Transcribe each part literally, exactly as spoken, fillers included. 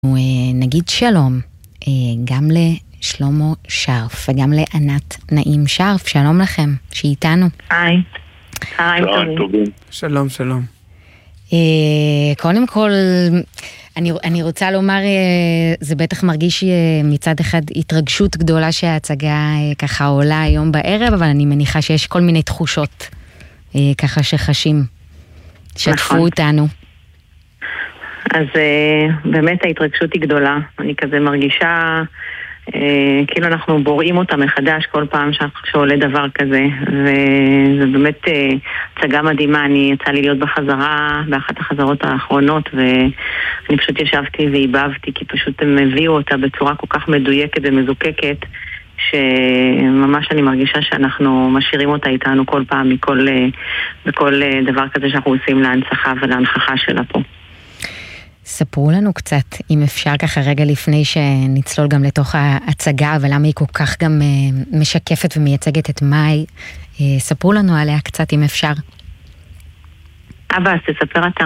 נגיד שלום גם לשלמה שרף וגם לענת נעים שרף, שלום לכם שאיתנו. היי, היי טובים. שלום שלום. קודם כל אני, אני רוצה לומר, זה בטח מרגיש מצד אחד התרגשות גדולה שההצגה ככה עולה היום בערב, אבל אני מניחה שיש כל מיני תחושות ככה שחשים. שתפו אותנו. אז באמת ההתרגשות היא גדולה. אני כזה מרגישה כאילו אנחנו בוראים אותה מחדש כל פעם שעולה דבר כזה, וזה באמת הצגה מדהימה. אני יצא לי להיות בחזרה, באחת החזרות האחרונות, ואני פשוט ישבתי והיבבתי, כי פשוט הם הביאו אותה בצורה כל כך מדויקת ומזוקקת, שממש אני מרגישה שאנחנו משאירים אותה איתנו כל פעם מכל, בכל דבר כזה שאנחנו עושים להנצחה ולהנכחה שלה פה. ספרו לנו קצת, אם אפשר ככה רגע לפני שנצלול גם לתוך ההצגה, ולמה היא כל כך גם משקפת ומייצגת את מאי. ספרו לנו עליה קצת, אם אפשר. אבא, אז תספר אתה.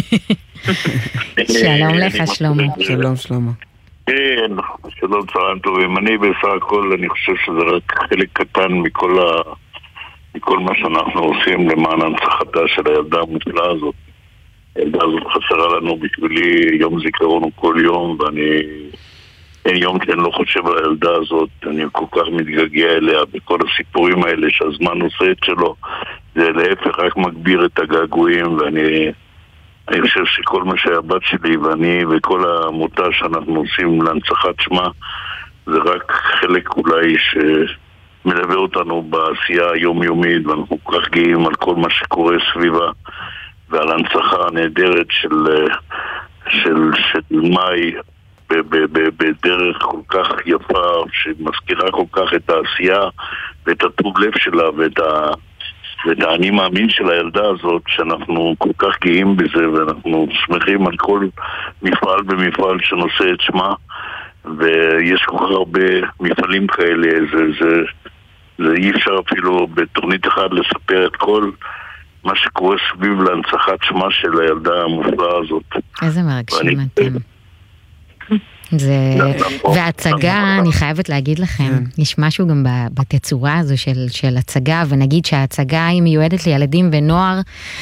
שלום לך, שלמה. שלום, שלמה. כן, שלום, צהריים טובים. אני בסך הכל, אני חושב שזה רק חלק קטן מכל ה... מכל מה שאנחנו עושים למען הנצחתה של הילדה המופלאה הזאת. הילדה הזאת חסרה לנו בשבילי, יום זיכרון הוא כל יום, ואני... אין יום שאני לא חושב על הילדה הזאת, אני כל כך מתגעגע אליה בכל הסיפורים האלה שהזמן עושה את שלו. זה להפך רק מגביר את הגעגועים, ואני... אני חושב שכל מה שהבת שלי ואני וכל העמותה שאנחנו עושים להנצחת שמה זה רק חלק אולי שמלווה אותנו בעשייה היומיומית, ואנחנו כל כך גאים על כל מה שקורה סביבה ועל ההנצחה הנהדרת של, של, של מאי בדרך כל כך יפה שמזכירה כל כך את העשייה ואת הטוב לב שלה ואת ה... ואני מאמין של הילדה הזאת שאנחנו כל כך גאים בזה, ואנחנו שמחים על כל מפעל ומפעל שנושא את שמה, ויש כל כך הרבה מפעלים כאלה. זה, זה, זה אי אפשר אפילו בתוכנית אחת לספר את כל מה שקורה סביב להנצחת שמה של הילדה המופלאה הזאת. איזה מרגשים אתם. זה... וההצגה, אני חייבת להגיד לכם, יש משהו גם בתצורה הזו של, של הצגה, ונגיד שההצגה היא מיועדת לילדים ונוער,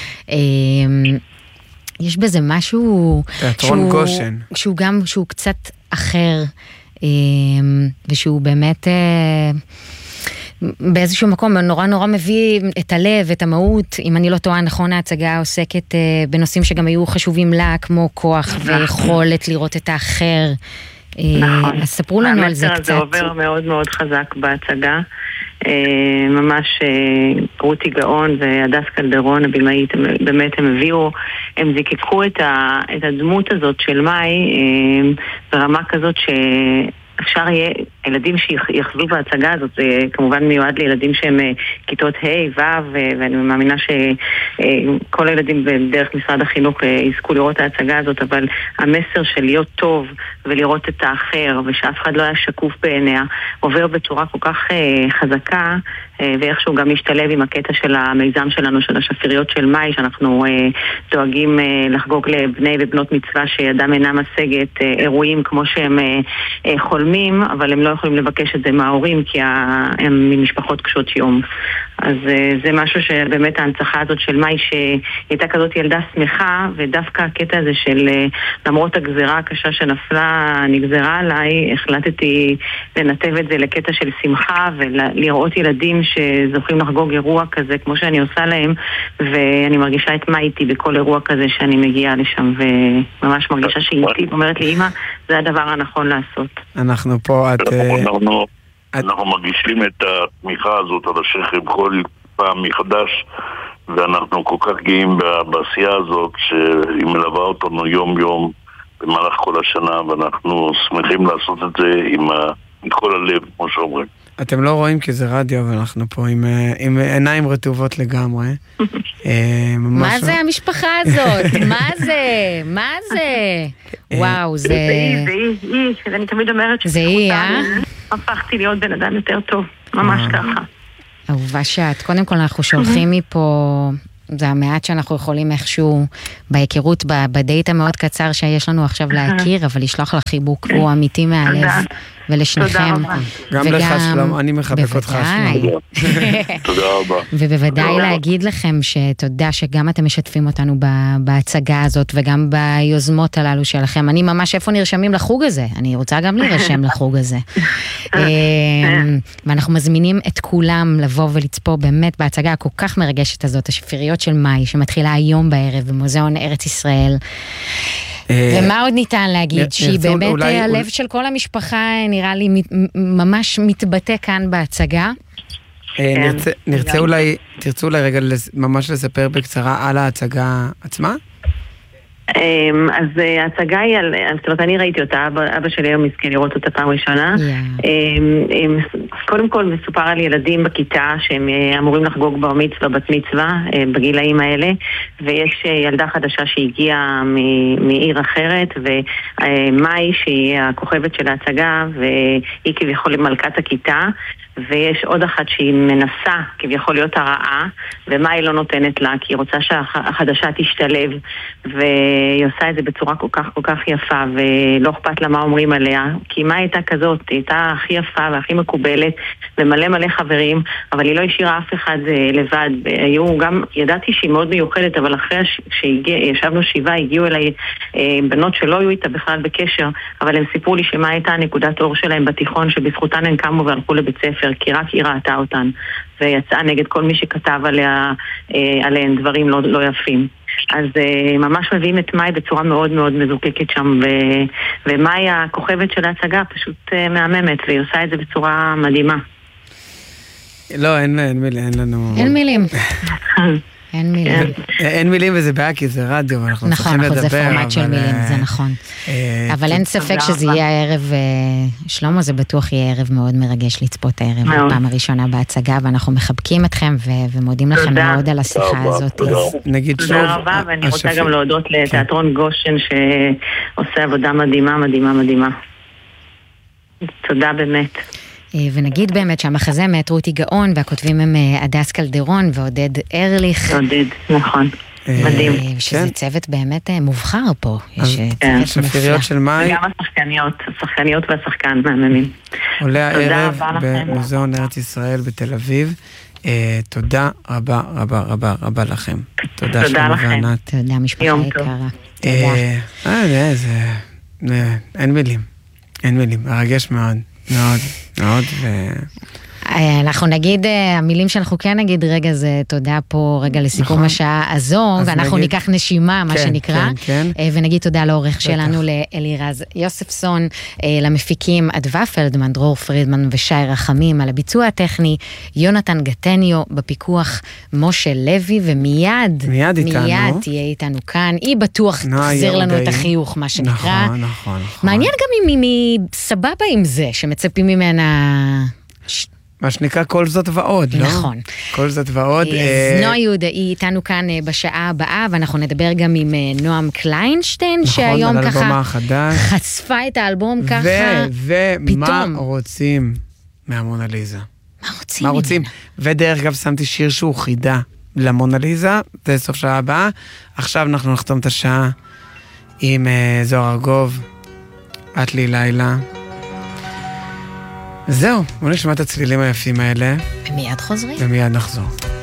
יש בזה משהו תיאטרון גושן, שהוא גם, שהוא קצת אחר, ושהוא באמת באיזשהו מקום נורא נורא מביא את הלב, את המהות. אם אני לא טועה נכון, ההצגה עוסקת בנושאים שגם היו חשובים לה, כמו כוח ויכולת לראות את האחר. נכון. אז ספרו לנו על זה קצת. המסר הזה עובר מאוד מאוד חזק בהצגה. ממש רותי גאון והדס קלדרון הבמאית, באמת הם הביאו, הם זיקקו את הדמות הזאת של מאי ברמה כזאת ש... אפשר יהיה, ילדים שיחזו בהצגה הזאת, זה כמובן מיועד לילדים שהם כיתות ה' ו', ואני מאמינה שכל הילדים בדרך משרד החינוך יזכו לראות את ההצגה הזאת, אבל המסר של להיות טוב ולראות את האחר, ושאף אחד לא היה שקוף בעיניה, עובר בצורה כל כך חזקה, ואיכשהו גם משתלב עם הקטע של המיזם שלנו, של השפיריות של מאי, שאנחנו דואגים לחגוג לבני ובנות מצווה שידם אינה משגת אירועים כמו שהם חולמים, אבל הם לא יכולים לבקש את זה מההורים, כי הם ממשפחות קשות יום. אז זה משהו שבאמת ההנצחה הזאת של מאי, שהייתה כזאת ילדה שמחה, ודווקא הקטע הזה של למרות הגזרה הקשה שנפלה, נגזרה עליי, החלטתי לנתב את זה לקטע של שמחה, ולראות ילדים שזוכים לחגוג אירוע כזה, כמו שאני עושה להם, ואני מרגישה את מאי איתי בכל אירוע כזה שאני מגיעה לשם, וממש מרגישה שהיא איתי, ואומרת לי, אמא, זה הדבר הנכון לעשות. אנחנו פה, את... אנחנו מרגישים את התמיכה הזאת על השכם כל פעם מחדש, ואנחנו כל כך גאים בעשייה הזאת שהיא מלווה אותנו יום יום במהלך כל השנה, ואנחנו שמחים לעשות את זה עם, עם כל הלב, כמו שאומרים. אתם לא רואים כי זה רדיו, אבל אנחנו פה עם, עם עיניים רטובות לגמרי. מה זה המשפחה הזאת? מה זה? מה זה? וואו, זה... זה היא, זה היא, היא. אני תמיד אומרת זה היא, אה? הפכתי להיות בן אדם יותר טוב, ממש ככה. אהובה שאת, קודם כל אנחנו שולחים מפה זה המעט שאנחנו יכולים איכשהו בהיכרות, בדייט המאוד קצר שיש לנו עכשיו להכיר, אבל לשלוח לך חיבוק, הוא אמיתי מהלב, ולשניכם. גם לך שלום, אני מחבק אותך שלום. תודה רבה. ובוודאי להגיד לכם שתודה שגם אתם משתפים אותנו בהצגה הזאת, וגם ביוזמות הללו שלכם. אני ממש איפה נרשמים לחוג הזה, אני רוצה גם להירשם לחוג הזה. ואנחנו מזמינים את כולם לבוא ולצפות באמת בהצגה הכל כך מרגשת הזאת, השפיריות של מאי, שמתחילה היום בערב במוזיאון ארץ ישראל. ומה עוד ניתן להגיד? שהיא באמת הלב של כל המשפחה, נראה לי ממש מתבטא כאן בהצגה. נרצה אולי, תרצו אולי רגע ממש לספר בקצרה על ההצגה עצמה? אז ההצגה היא על, זאת אומרת, אני ראיתי אותה, אבא שלי היום מסכים לראות אותה פעם ראשונה. קודם כל מסופר על ילדים בכיתה שהם אמורים לחגוג בר מצווה, בת מצווה, בגילאים האלה, ויש ילדה חדשה שהגיעה מעיר אחרת, ומאי שהיא הכוכבת של ההצגה, והיא כביכול מלכת הכיתה, ויש עוד אחת שהיא מנסה כביכול להיות הרעה, ומה היא לא נותנת לה, כי היא רוצה שהחדשה תשתלב, והיא עושה את זה בצורה כל כך כל כך יפה, ולא אכפת לה מה אומרים עליה, כי מה הייתה כזאת? היא הייתה הכי יפה והכי מקובלת, ומלא מלא חברים, אבל היא לא השאירה אף אחד לבד. היו גם, ידעתי שהיא מאוד מיוחדת, אבל אחרי שישבנו שבעה, הגיעו אליי בנות שלא היו איתה בכלל בקשר, אבל הם סיפרו לי שמה הייתה הנקודת אור שלהם בתיכון, שבזכותן הן קמו והלכו לבית ספר, כי רק היא ראתה אותן, ויצאה נגד כל מי שכתב עליה, עליהן דברים לא, לא יפים. אז ממש מביאים את מאי בצורה מאוד מאוד מזוקקת שם, ו, ומאי הכוכבת של ההצגה פשוט מהממת, והיא עושה את זה בצורה מדהימה. לא, אין, אין מילים, אין לנו... אין מילים. אין מילים. אין מילים וזה בעיה כי זה רדיו ואנחנו צריכים לדבר. נכון, זה פורמט של מילים, זה נכון. אבל אין ספק שזה יהיה הערב, שלמה, זה בטוח יהיה ערב מאוד מרגש לצפות הערב, בפעם הראשונה בהצגה, ואנחנו מחבקים אתכם ומודים לכם מאוד על השיחה הזאת. נגיד שוב. תודה רבה, ואני רוצה גם להודות לתיאטרון גושן שעושה עבודה מדהימה, מדהימה, מדהימה. תודה באמת. ונגיד באמת שהמחזה מאת רותי גאון, והכותבים הם הדס קלדרון ועודד ארליך. עודד, נכון. מדהים. שזה צוות באמת מובחר פה. יש צוות מופלא. של מאי. וגם השחקניות, השחקניות והשחקן מהממים. עולה הערב במוזיאון ארץ ישראל בתל אביב. תודה רבה רבה רבה רבה לכם. תודה לכם. תודה משפחה יקרה. תודה. אין מילים. אין מילים. מרגש מאוד. מאוד, מאוד. אנחנו נגיד, המילים שאנחנו כן נגיד רגע זה תודה פה רגע לסיכום השעה הזו, ואנחנו ניקח נשימה, מה שנקרא, ונגיד תודה לעורך שלנו לאלירז יוספסון, למפיקים אדווה פלדמן, דרור פרידמן ושי רחמים, על הביצוע הטכני, יונתן גטניו, בפיקוח משה לוי, ומיד, מיד איתנו, מיד תהיה איתנו כאן, היא בטוח תחזיר לנו את החיוך, מה שנקרא. נכון, נכון. מעניין גם אם היא סבבה עם זה, שמצפים ממנה... מה שנקרא כל זאת ועוד, לא? נכון. כל זאת ועוד. אז נועה יהודה, היא איתנו כאן בשעה הבאה, ואנחנו נדבר גם עם נועם קליינשטיין, שהיום ככה חשפה את האלבום ככה, פתאום. ומה רוצים מהמונליזה? מה רוצים? מה רוצים? ודרך אגב שמתי שיר שהוא חידה למונליזה, זה סוף שעה הבאה. עכשיו אנחנו נחתום את השעה עם זוהר ארגוב, את לי לילה. זהו, בוא נשמע את הצלילים היפים האלה. ומיד חוזרים. ומיד נחזור.